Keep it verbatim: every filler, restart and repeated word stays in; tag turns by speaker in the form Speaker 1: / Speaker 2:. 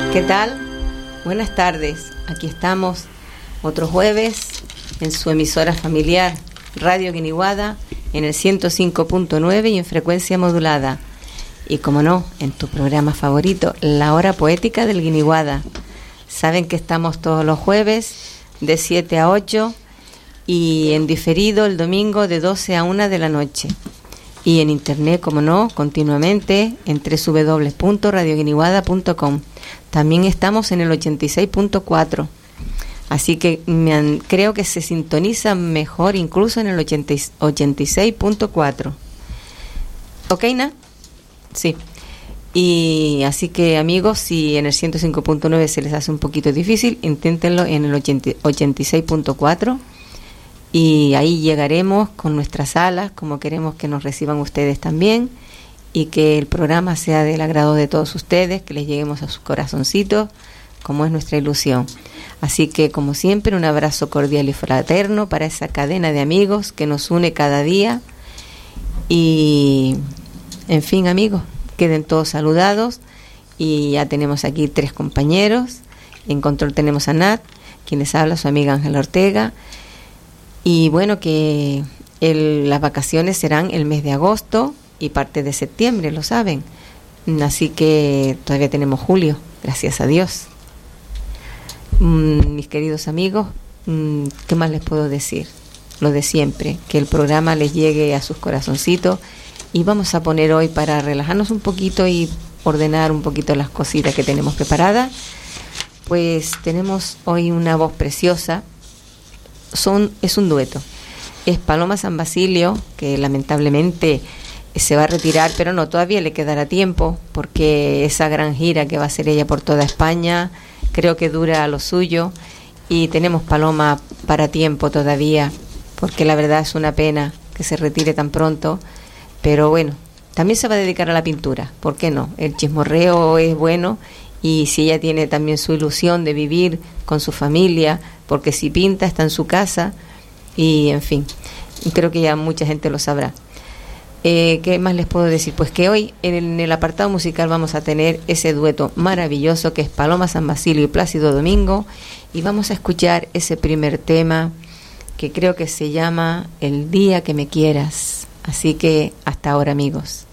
Speaker 1: ¿Qué tal? Buenas tardes. Aquí estamos otro jueves en su emisora familiar Radio Guiniguada en el ciento cinco punto nueve y en frecuencia modulada. Y como no, en tu programa favorito, La Hora Poética del Guiniguada. Saben que estamos todos los jueves de siete a ocho y en diferido el domingo de doce a una de la noche. Y en internet, como no, continuamente en doble u doble u doble u punto radio guiniguada punto com. También estamos en el ochenta y seis punto cuatro. Así que me han, creo que se sintoniza mejor incluso en el ochenta, ochenta y seis punto cuatro. ¿Ok, Na? Sí. Y así que, amigos, si en el ciento cinco punto nueve se les hace un poquito difícil, inténtenlo en el ochenta, ochenta y seis punto cuatro. Y ahí llegaremos con nuestras alas, como queremos que nos reciban ustedes también, y que el programa sea del agrado de todos ustedes, que les lleguemos a sus corazoncitos, como es nuestra ilusión. Así que, como siempre, un abrazo cordial y fraterno para esa cadena de amigos que nos une cada día. Y, en fin, amigos, queden todos saludados. Y ya tenemos aquí tres compañeros. En control tenemos a Nat, quien les habla, su amiga Ángela Ortega. Y bueno, que el, las vacaciones serán el mes de agosto y parte de septiembre, lo saben. Así que todavía tenemos julio, gracias a Dios. Mm, mis queridos amigos, mm, ¿qué más les puedo decir? Lo de siempre, que el programa les llegue a sus corazoncitos. Y vamos a poner hoy, para relajarnos un poquito y ordenar un poquito las cositas que tenemos preparadas, pues tenemos hoy una voz preciosa. Son, es un dueto. Es Paloma San Basilio, que lamentablemente se va a retirar, pero no, todavía le quedará tiempo, porque esa gran gira que va a hacer ella por toda España, creo que dura lo suyo, y tenemos Paloma para tiempo todavía, porque la verdad es una pena que se retire tan pronto, pero bueno, también se va a dedicar a la pintura, ¿por qué no? El chismorreo es bueno, y si ella tiene también su ilusión de vivir con su familia, porque si pinta está en su casa, y en fin, creo que ya mucha gente lo sabrá. Eh, ¿Qué más les puedo decir? Pues que hoy en el apartado musical vamos a tener ese dueto maravilloso que es Paloma San Basilio y Plácido Domingo, y vamos a escuchar ese primer tema que creo que se llama El día que me quieras. Así que hasta ahora, amigos.